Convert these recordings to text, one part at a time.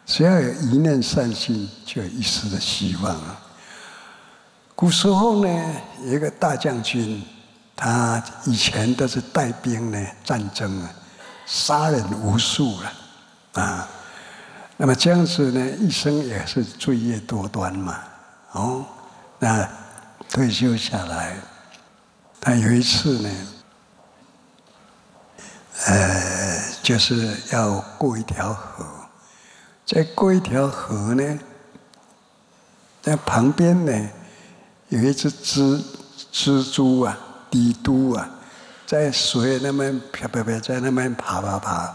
只要有一念善心，就有一丝的希望啊。古时候呢，有一个大将军，他以前都是带兵呢战争啊，杀人无数了啊。那么这样子呢，一生也是罪业多端嘛。哦，那退休下来，他有一次呢，就是要过一条河，在过一条河呢，在旁边呢有一只蜘蛛啊、蜘蛛啊，在水那边飘，在那边爬。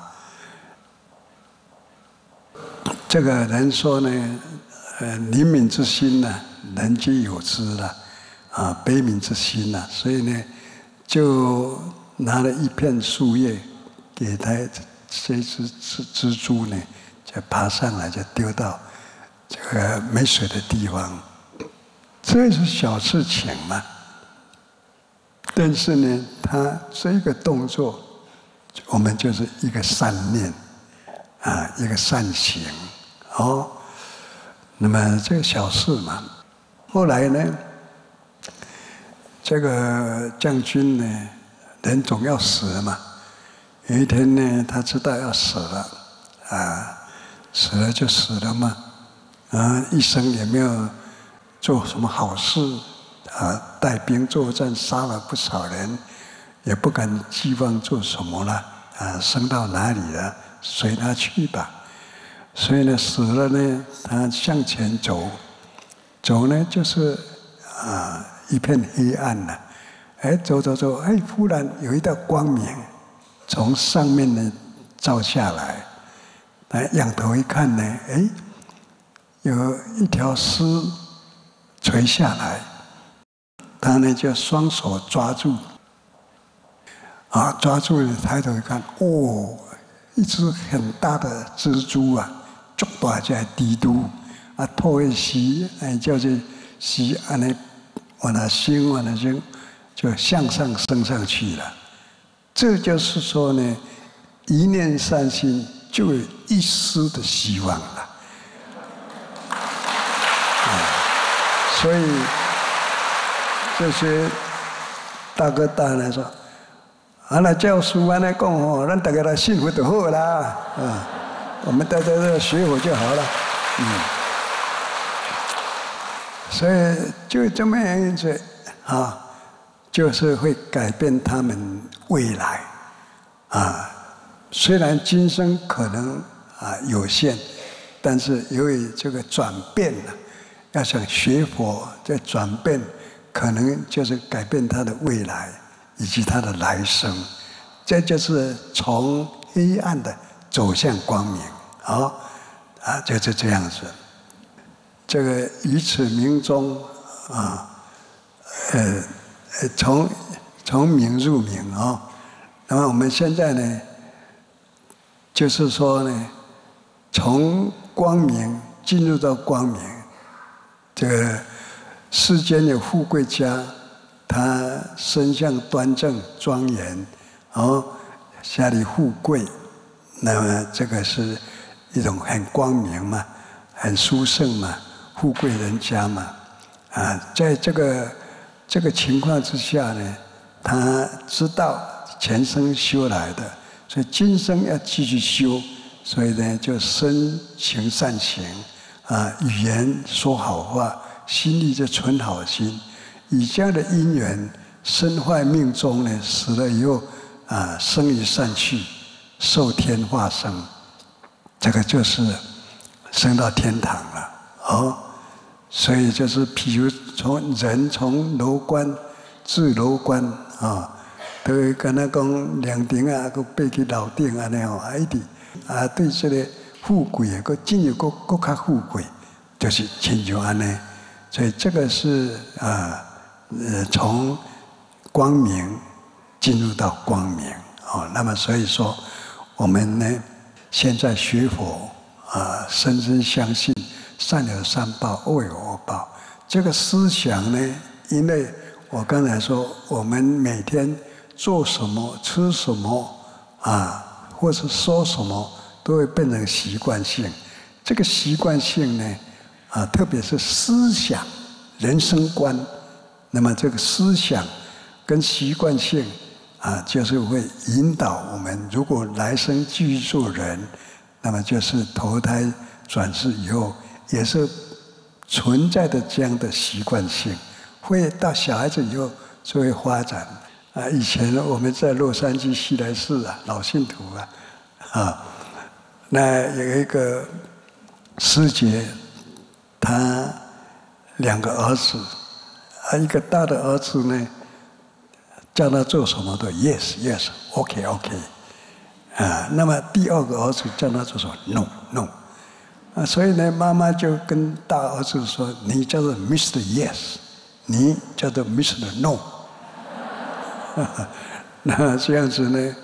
这个人说呢，怜悯之心呢，人皆有之了，啊，悲悯之心呐，所以呢，就拿了一片树叶给他这只蜘蛛呢，就爬上来，就丢到这个没水的地方。这是小事情嘛，但是呢，他这个动作，我们就是一个善念啊，一个善行。哦，那么这个小事嘛，后来呢，这个将军呢，人总要死嘛。有一天呢，他知道要死了，啊，死了就死了嘛，啊，一生也没有做什么好事，啊，带兵作战杀了不少人，也不敢寄望做什么了，啊，升到哪里了，随他去吧。所以呢，死了呢，他向前走，走呢就是一片黑暗了。哎，走，哎，忽然有一道光明从上面呢照下来。来仰头一看呢，哎，有一条丝垂下来，他呢就双手抓住，抓住了，抬头一看，哦，一只很大的蜘蛛啊！足大只蜘蛛，吐的丝，叫做丝，安尼往那升，就向上升上去了。这就是说呢，一念善心就有一丝的希望了。所以这些大哥大人说，那教书安尼讲哦，咱大家来信佛就好啦，我们大家都学佛就好了，所以就这么样子就是会改变他们未来虽然今生可能有限，但是由于这个转变要想学佛，这转变可能就是改变他的未来以及他的来生，这就是从黑暗的走向光明。就是这样子。这个以此明宗从明入明那么我们现在呢，就是说呢，从光明进入到光明。这个世间的富贵家，他身相端正庄严，家里富贵，那么这个是一种很光明嘛，很殊胜嘛，富贵人家嘛，在这个情况之下呢，他知道前生修来的，所以今生要继续修，所以呢，就身行善行，语言说好话，心里就存好心，以这样的因缘身坏命终呢，死了以后生于善趣，受天化生。这个就是升到天堂了所以就是譬如从楼观至楼观都会跟他讲凉亭佫爬去楼顶安尼一直对这个富贵佫进一步佫较富贵，就是亲像安尼。所以这个是从光明进入到光明那么所以说我们呢，现在学佛深深相信善有善报，恶有恶报。这个思想呢，因为我刚才说，我们每天做什么、吃什么或是说什么，都会变成习惯性。 这个习惯性呢，特别是思想、人生观，那么这个思想跟习惯性就是会引导我们，如果来生继续做人，那么就是投胎转世以后，也是存在的这样的习惯性，会到小孩子以后就会发展。以前我们在洛杉矶西来寺老信徒那有一个师姐，她2个儿子，一个大的儿子呢，叫他做什么都 yes yes OK OK， 那么第2个儿子叫他做什么 no no， 所以呢，妈妈就跟大儿子说：“你叫做 Mr. Yes， 你叫做 Mr. No。”那这样子呢，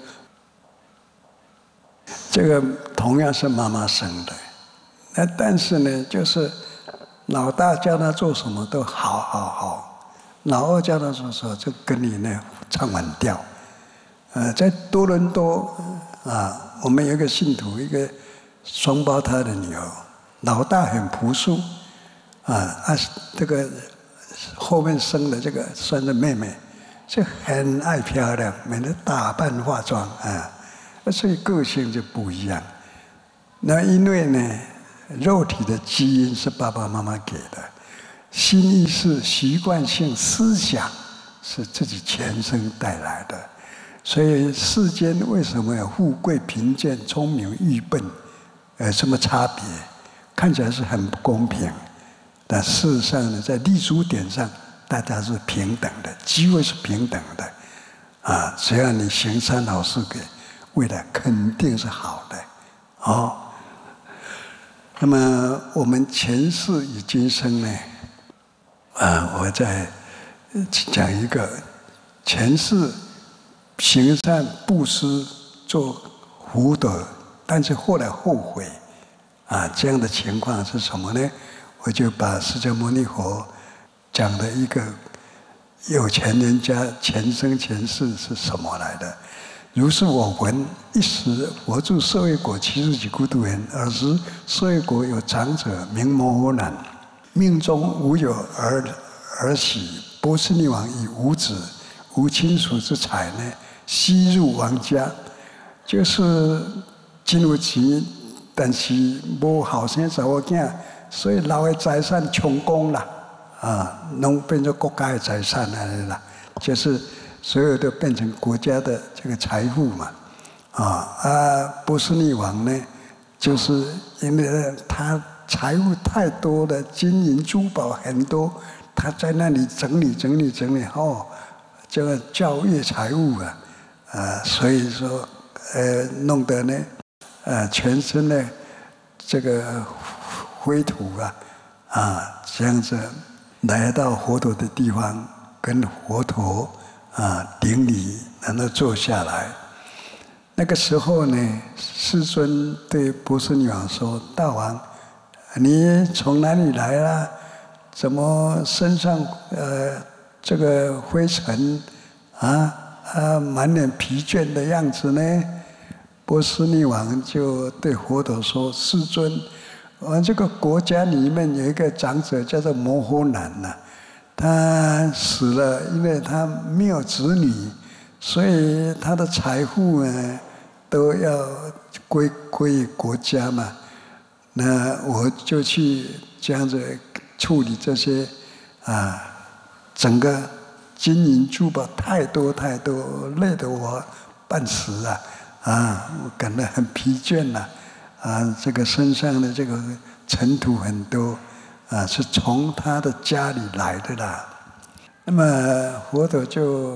这个同样是妈妈生的，但是呢，就是老大叫他做什么都好好好，老二叫他做什么就跟你呢唱反调。在多伦多我们有一个信徒，一个双胞胎的女儿，老大很朴素这个后面生的这个算是妹妹，就很爱漂亮，每天打扮化妆所以个性就不一样。那因为呢，肉体的基因是爸爸妈妈给的，心意识、习惯性思想是自己前生带来的。所以世间为什么有富贵贫贱、聪明愚笨这么差别？看起来是很不公平，但事实上呢，在立足点上，大家是平等的，机会是平等的只要你行善好事给，未来肯定是好的那么我们前世与今生呢我再讲一个前世行善布施做福德，但是后来后悔这样的情况是什么呢？我就把释迦牟尼佛讲的一个有钱人家前生前世是什么来的。如是我闻，一时佛住舍卫国70几孤独园，尔时舍卫国有长者名摩诃难，命中无有儿媳，波斯匿王以无子无亲属之财呢，悉入王家，就是真有钱，但是无后生查某囝，所以留的财产充公啦拢变成国家的财产啦，就是所有都变成国家的这个财富嘛波斯匿王呢，就是因为他财富太多了，金银珠宝很多，他在那里整理这个教育财物所以说弄得呢全身呢这个灰土这样子来到佛陀的地方，跟佛陀顶礼，然后坐下来。那个时候呢，世尊对波斯匿王说：“大王，你从哪里来啦？怎么身上这个灰尘满脸疲倦的样子呢？”波斯匿王就对佛陀说：“世尊，我这个国家里面有一个长者叫做摩诃难他死了，因为他没有子女，所以他的财富呢都要归于国家嘛。那我就去这样子处理这些整个金银珠宝太多，累得我半死我感到很疲倦这个身上的这个尘土很多是从他的家里来的啦。那么佛陀就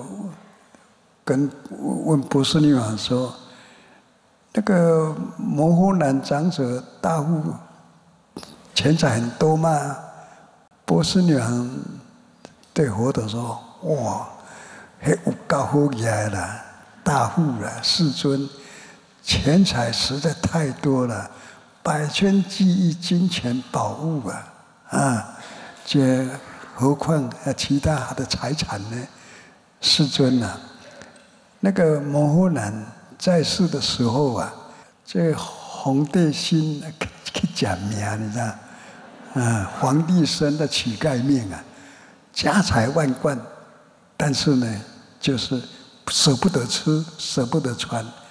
问波斯匿王说：“那个摩诃难长者大富，钱财很多吗？”波斯匿王对佛陀说：“哇，那有够好业啦，大富啦，世尊，钱财实在太多了，百千计亿金钱宝物这何况其他的财产呢？世尊那个摩诃难在世的时候这个皇帝心去假命，你知道？皇帝生的乞丐命啊，家财万贯，但是呢，就是舍不得吃，舍不得穿。